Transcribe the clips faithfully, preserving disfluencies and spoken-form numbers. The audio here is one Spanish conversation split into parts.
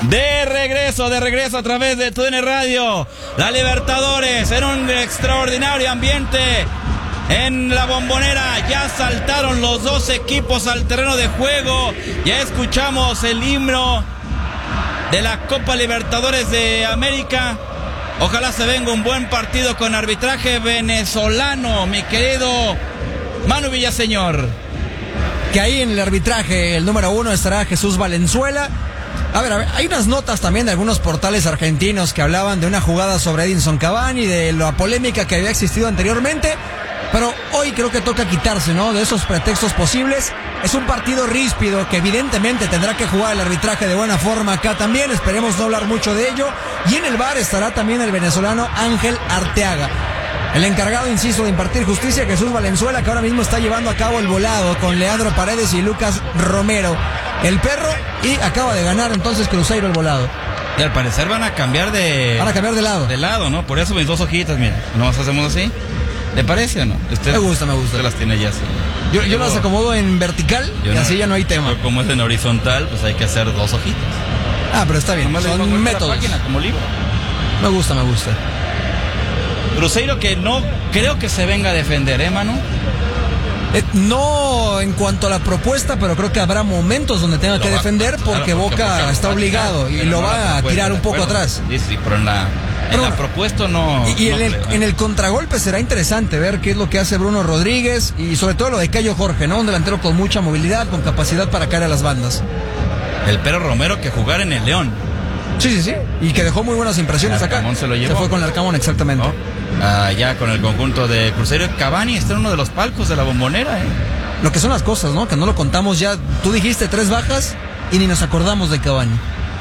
De regreso, de regreso a través de T U D N Radio. La Libertadores en un extraordinario ambiente. En la Bombonera ya saltaron los dos equipos al terreno de juego. Ya escuchamos el himno de la Copa Libertadores de América. Ojalá se venga un buen partido con arbitraje venezolano, mi querido Manu Villaseñor. Que ahí en el arbitraje el número uno estará Jesús Valenzuela. A ver, a ver, hay unas notas también de algunos portales argentinos que hablaban de una jugada sobre Edinson Cavani, de la polémica que había existido anteriormente, pero hoy creo que toca quitarse, ¿no?, de esos pretextos posibles. Es un partido ríspido que evidentemente tendrá que jugar el arbitraje de buena forma acá también, esperemos no hablar mucho de ello, y en el V A R estará también el venezolano Ángel Arteaga. El encargado, insisto, de impartir justicia, Jesús Valenzuela, que ahora mismo está llevando a cabo el volado con Leandro Paredes y Lucas Romero. El perro, y acaba de ganar entonces Cruzeiro el volado. Y al parecer van a cambiar de... Van a cambiar de lado. De lado, ¿no? Por eso mis dos hojitas, mira. ¿Nomás hacemos así? ¿Le parece o no? Usted, me gusta, me gusta. Usted las tiene ya así. Yo, yo las acomodo en vertical y no, así ya no hay tema. Pero como es en horizontal, pues hay que hacer dos hojitas. Ah, pero está bien. Nomás son métodos. Página, como libro. Me gusta, me gusta. Cruzeiro que no creo que se venga a defender, ¿eh, Manu? Eh, no en cuanto a la propuesta, pero creo que habrá momentos donde tenga que defender porque Boca está obligado y lo va a tirar un poco atrás. Sí, sí, pero en la, en la propuesta no. Y, y en, el, en el contragolpe será interesante ver qué es lo que hace Bruno Rodríguez y sobre todo lo de Cayo Jorge, ¿no? Un delantero con mucha movilidad, con capacidad para caer a las bandas. El Perro Romero que jugar en el León. Sí, sí, sí. Y que dejó muy buenas impresiones acá. Se lo llevó. Se fue con el Arcamón, exactamente. ¿No? Ah, ya con el conjunto de Cruzeiro. Cavani está en uno de los palcos de la Bombonera, ¿eh? Lo que son las cosas, ¿no? Que no lo contamos ya. Tú dijiste tres bajas y ni nos acordamos de Cavani.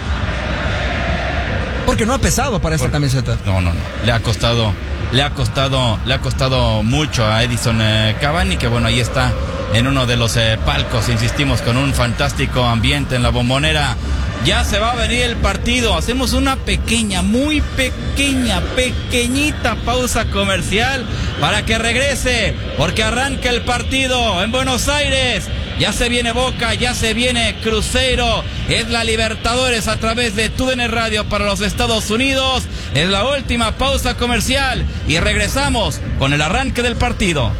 Porque no ha pesado para esta Por... camiseta. No, no, no. Le ha costado, le ha costado, le ha costado mucho a Edinson eh, Cavani, que bueno, ahí está en uno de los eh, palcos, insistimos, con un fantástico ambiente en la Bombonera. Ya se va a venir el partido. Hacemos una pequeña, muy pequeña, pequeñita pausa comercial para que regrese, porque arranca el partido en Buenos Aires. Ya se viene Boca, ya se viene Cruzeiro. Es la Libertadores a través de T U D N Radio para los Estados Unidos. Es la última pausa comercial y regresamos con el arranque del partido.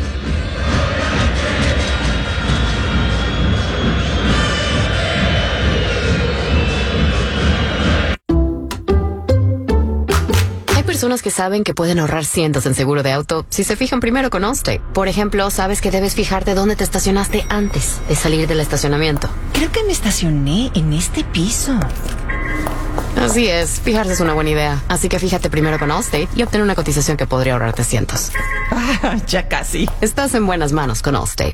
Personas que saben que pueden ahorrar cientos en seguro de auto si se fijan primero con Allstate. Por ejemplo, sabes que debes fijarte dónde te estacionaste antes de salir del estacionamiento. Creo que me estacioné en este piso. Así es, fijarse es una buena idea. Así que fíjate primero con Allstate y obtén una cotización que podría ahorrarte cientos. Ah, ya casi. Estás en buenas manos con Allstate.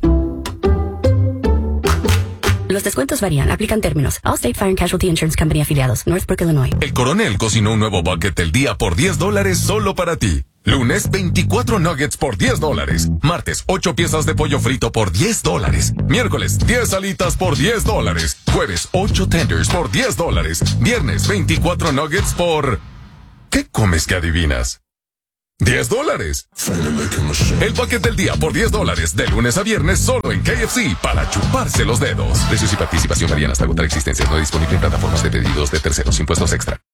Los descuentos varían, aplican términos. Allstate Fire and Casualty Insurance Company afiliados, Northbrook, Illinois. El Coronel cocinó un nuevo bucket del día por diez dólares solo para ti. Lunes, veinticuatro nuggets por diez dólares. Martes, ocho piezas de pollo frito por diez dólares. Miércoles, diez alitas por diez dólares. Jueves, ocho tenders por diez dólares. Viernes, veinticuatro nuggets por... ¿Qué comes que adivinas? diez dólares. El bucket del día por diez dólares. De lunes a viernes solo en K F C para chuparse los dedos. Precios y participación varían hasta agotar existencias. No disponible en plataformas de pedidos de terceros. Impuestos extra.